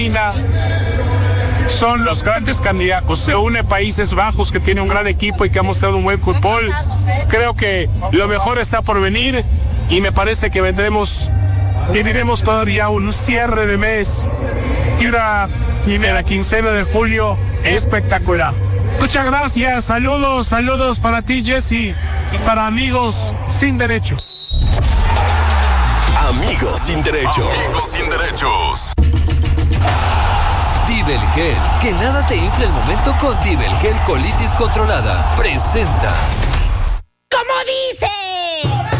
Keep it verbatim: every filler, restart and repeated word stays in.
son los grandes candidatos. Se une Países Bajos, que tiene un gran equipo y que ha mostrado un buen fútbol. Creo que lo mejor está por venir y me parece que vendremos, viviremos todavía un cierre de mes y una primera quincena de julio espectacular. Muchas gracias, saludos, saludos para ti, Jesse, y para Amigos Sin Derechos. Amigos Sin Derechos. Amigos Sin Derechos. Dibelgel, que nada te infle el momento con Dibelgel Colitis Controlada. Presenta. ¿Cómo dice?